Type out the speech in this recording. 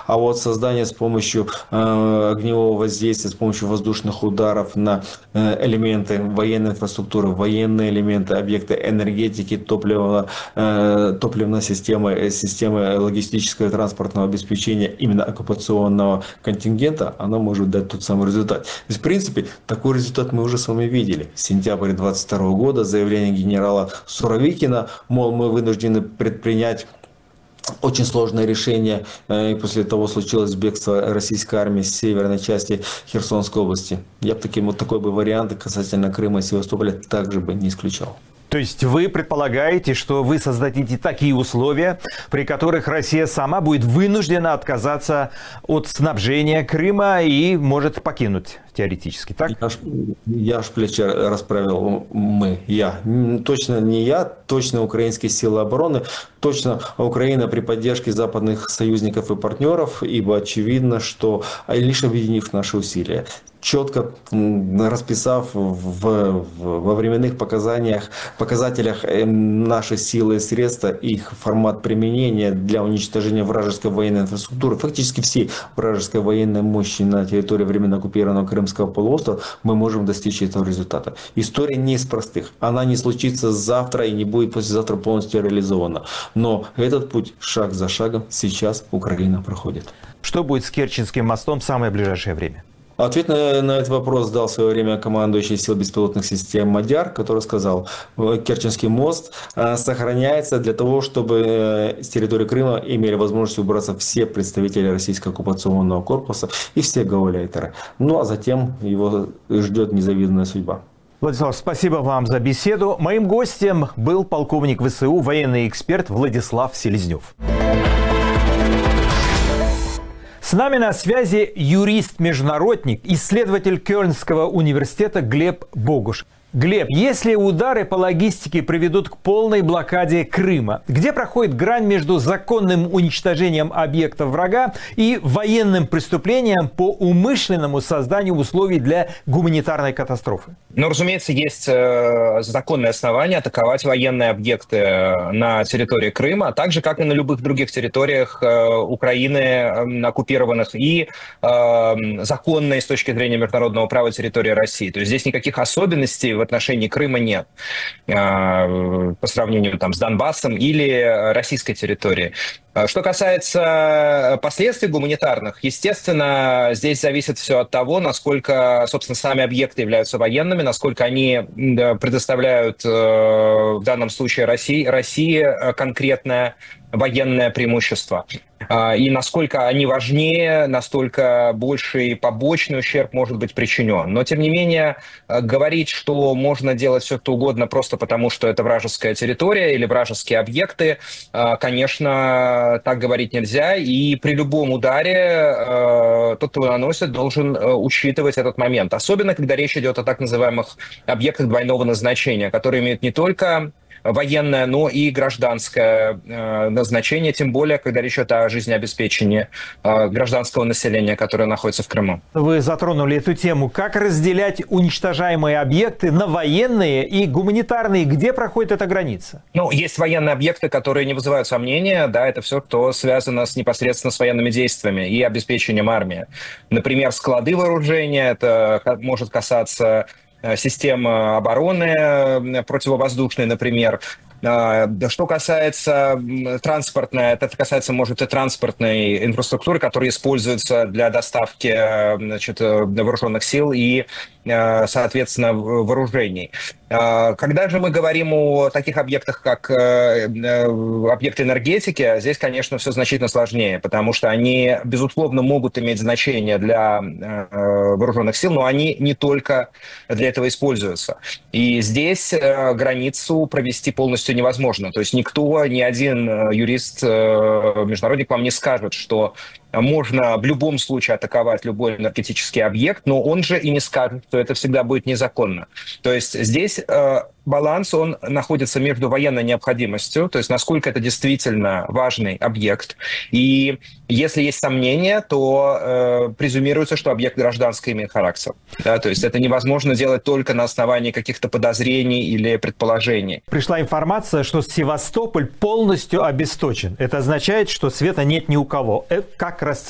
А вот создание с помощью огневого воздействия, с помощью воздушных ударов на элементы военной инфраструктуры, военные элементы, объекты энергетики, топливной системы логистического и транспортного обеспечения именно оккупационного контингента, оно может дать тот самый результат. То есть, в принципе, такой результат мы уже с вами видели. Сентябрь 2022 года, заявление генерала Суровикина, мол, мы вынуждены предпринять очень сложное решение, и после того случилось бегство российской армии с северной части Херсонской области. Я бы такой вариант касательно Крыма и Севастополя также бы не исключал. То есть вы предполагаете, что вы создадите такие условия, при которых Россия сама будет вынуждена отказаться от снабжения Крыма и может покинуть теоретически, так? Я ж плечи расправил точно не я, точно украинские силы обороны, точно Украина при поддержке западных союзников и партнеров, ибо очевидно, что лишь объединив наши усилия, четко расписав во временных показателях наши силы и средства, их формат применения для уничтожения вражеской военной инфраструктуры, фактически всей вражеской военной мощи на территории временно оккупированного Крымского полуострова, мы можем достичь этого результата. История не из простых. Она не случится завтра и не будет послезавтра полностью реализована. Но этот путь шаг за шагом сейчас Украина проходит. Что будет с Керченским мостом в самое ближайшее время? Ответ на этот вопрос дал в свое время командующий сил беспилотных систем Мадяр, который сказал, Керченский мост сохраняется для того, чтобы с территории Крыма имели возможность убраться все представители российского оккупационного корпуса и все гауляйтеры. Ну а затем его ждет незавидная судьба. Владислав, спасибо вам за беседу. Моим гостем был полковник ВСУ, военный эксперт Владислав Селезнев. С нами на связи юрист-международник, исследователь Кёльнского университета Глеб Богуш. Глеб, если удары по логистике приведут к полной блокаде Крыма, где проходит грань между законным уничтожением объектов врага и военным преступлением по умышленному созданию условий для гуманитарной катастрофы? Ну, разумеется, есть законные основания атаковать военные объекты на территории Крыма, так же, как и на любых других территориях Украины, оккупированных, и законные с точки зрения международного права территории России. То есть здесь никаких особенностей в отношении Крыма нет по сравнению с Донбассом или российской территорией. Что касается последствий гуманитарных, естественно, здесь зависит все от того, насколько, собственно, сами объекты являются военными, насколько они предоставляют в данном случае России конкретное военное преимущество. И насколько они важнее, настолько больший побочный ущерб может быть причинен. Но, тем не менее, говорить, что можно делать все что угодно просто потому, что это вражеская территория или вражеские объекты, конечно, так говорить нельзя. И при любом ударе тот, кто наносит, должен учитывать этот момент. Особенно, когда речь идет о так называемых объектах двойного назначения, которые имеют не только военное, но и гражданское назначение, тем более, когда речь идет о жизнеобеспечении гражданского населения, которое находится в Крыму. Вы затронули эту тему. Как разделять уничтожаемые объекты на военные и гуманитарные? Где проходит эта граница? Ну, есть военные объекты, которые не вызывают сомнения. Да, это все, что связано непосредственно с военными действиями и обеспечением армии. Например, склады вооружения, это может касаться системы обороны противовоздушной, например. Что касается транспортной, это касается, может, и транспортной инфраструктуры, которая используется для доставки, вооруженных сил и, соответственно, вооружений. Когда же мы говорим о таких объектах, как объекты энергетики, здесь, конечно, все значительно сложнее, потому что они, безусловно, могут иметь значение для вооруженных сил, но они не только для этого используются. И здесь границу провести полностью невозможно. То есть никто, ни один юрист, международник вам не скажет, что можно в любом случае атаковать любой энергетический объект, но он же и не скажет, что это всегда будет незаконно. То есть здесь баланс, он находится между военной необходимостью, то есть насколько это действительно важный объект. И если есть сомнения, то презюмируется, что объект гражданский имеет характер. Да, то есть это невозможно делать только на основании каких-то подозрений или предположений. Пришла информация, что Севастополь полностью обесточен. Это означает, что света нет ни у кого. Как расценивать